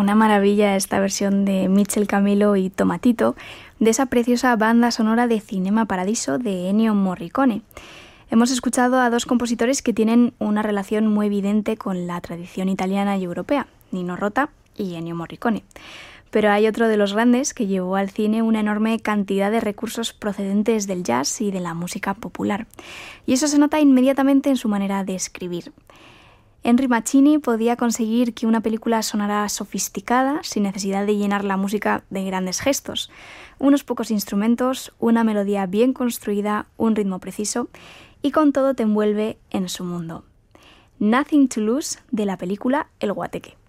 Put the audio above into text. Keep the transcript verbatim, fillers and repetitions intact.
una maravilla esta versión de Michel Camilo y Tomatito de esa preciosa banda sonora de Cinema Paradiso de Ennio Morricone. Hemos escuchado a dos compositores que tienen una relación muy evidente con la tradición italiana y europea, Nino Rota y Ennio Morricone. Pero hay otro de los grandes que llevó al cine una enorme cantidad de recursos procedentes del jazz y de la música popular. Y eso se nota inmediatamente en su manera de escribir. Henry Mancini podía conseguir que una película sonara sofisticada sin necesidad de llenar la música de grandes gestos. Unos pocos instrumentos, una melodía bien construida, un ritmo preciso y con todo te envuelve en su mundo. Nothing to Lose de la película El Guateque.